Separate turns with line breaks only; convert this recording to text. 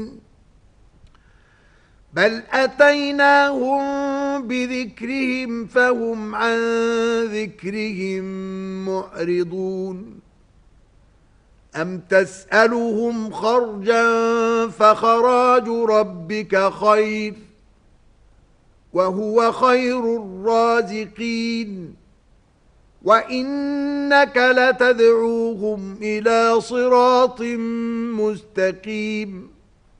بل أتيناهم بذكرهم فهم عن ذكرهم معرضون أم تسألهم خرجا فخراج ربك خير وهو خير الرازقين وإنك لتدعوهم إلى صراط مستقيم